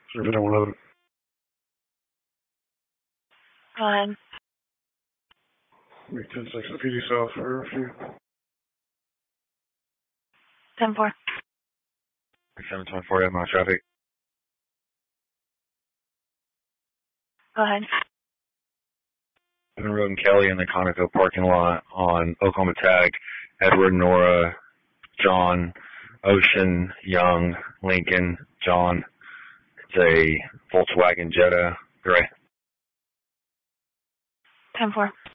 So if anyone other. Go ahead. Make 10 seconds of PD South for a few. 10-4. 724, my traffic. Go ahead. Evan Road and Kelly in the Conoco parking lot on Oklahoma Tag. Edward, Nora, John, Ocean, Young, Lincoln, John. It's a Volkswagen Jetta, gray. 10-4.